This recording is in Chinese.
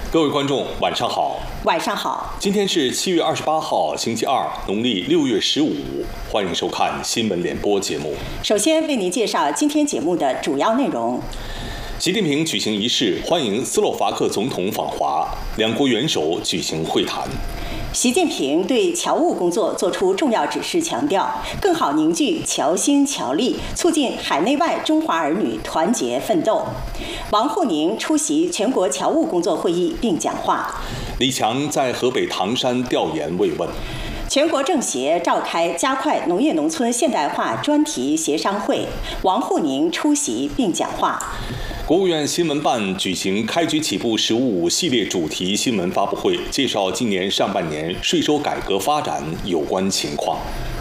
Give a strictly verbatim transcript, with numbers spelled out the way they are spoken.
各位观众，晚上好。 晚上好。 今天是七月二十八号，星期二，农历六月十五。欢迎收看新闻联播节目。 首先为您介绍今天节目的主要内容。 习近平举行仪式，欢迎斯洛伐克总统访华，两国元首举行会谈。 习近平对侨务工作作出重要指示，强调更好凝聚侨心侨力，促进海内外中华儿女团结奋斗。王沪宁出席全国侨务工作会议并讲话。 李强在河北唐山调研慰问。 全国政协召开加快农业农村现代化专题协商会，王沪宁出席并讲话。 国务院新闻办举行开局起步“十五五”系列主题新闻发布会，介绍今年上半年税收改革发展有关情况。